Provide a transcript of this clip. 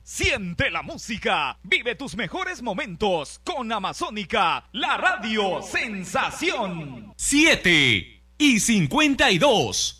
Siente la música, vive tus mejores momentos con Amazónica, la radio sensación. 7:52.